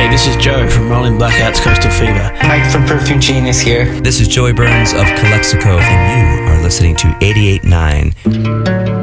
Hey, this is Joe from Rolling Blackouts Coastal Fever. Mike from Perfume Genius here. This is Joey Burns of Calexico, and you are listening to 88.9.